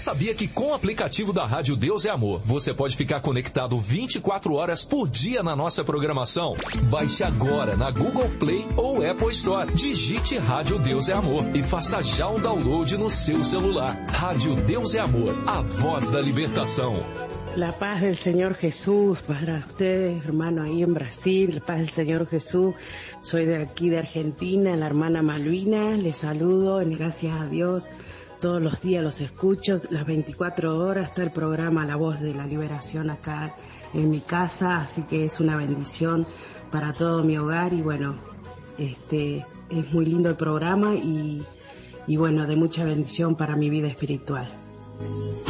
Sabia que com o aplicativo da Rádio Deus é Amor, você pode ficar conectado 24 horas por dia na nossa programação? Baixe agora na Google Play ou Apple Store. Digite Rádio Deus é Amor e faça já o download no seu celular. Rádio Deus é Amor, a voz da libertação. La paz del Señor Jesús para ustedes, hermano, ahí en Brasil. La paz del Señor Jesús. Soy de aquí de Argentina, la hermana Malvina. Les saludo, gracias a Dios. Todos los días los escucho, las 24 horas, está el programa La Voz de la Liberación acá en mi casa, así que es una bendición para todo mi hogar y bueno, es muy lindo el programa y bueno, de mucha bendición para mi vida espiritual.